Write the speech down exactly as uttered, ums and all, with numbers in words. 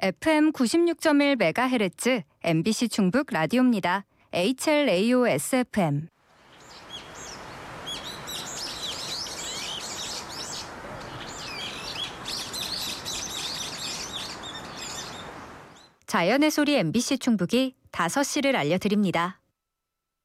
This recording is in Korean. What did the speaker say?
에프엠 구십육 점 일 메가헤르츠 엠비씨 충북 라디오입니다. 에이치엘에이오에스에프엠. 자연의 소리 엠비씨 충북이 다섯 시를 알려드립니다.